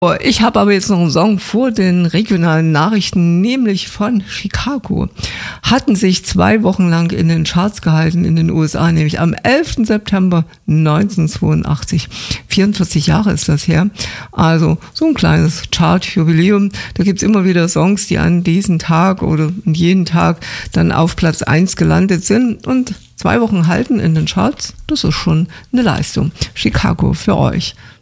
Ich habe aber jetzt noch einen Song vor den regionalen Nachrichten, nämlich von Chicago. Hatten sich 2 Wochen lang in den Charts gehalten in den USA, nämlich am 11. September 1982. 44 Jahre ist das her. Also so ein kleines Chart-Jubiläum. Da gibt's immer wieder Songs, die an diesen Tag oder jeden Tag dann auf Platz 1 gelandet sind. Und 2 Wochen halten in den Charts, das ist schon eine Leistung. Chicago für euch.